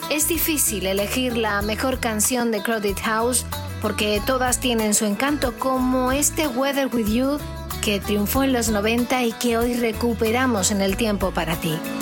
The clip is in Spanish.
Es difícil elegir la mejor canción de Crowded House porque todas tienen su encanto, como este Weather With You que triunfó en los 90 y que hoy recuperamos en el tiempo para ti.